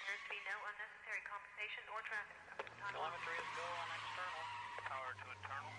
appears to be no unnecessary compensation or traffic. Telemetry is go on external. Power to internal.